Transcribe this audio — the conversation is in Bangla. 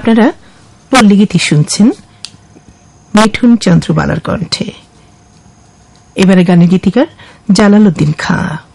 আপনারা পল্লীগীতি শুনছেন মিঠুন চন্দ্রবালার কণ্ঠে। এবারে গানের গীতিকার জালালউদ্দিন খাঁ।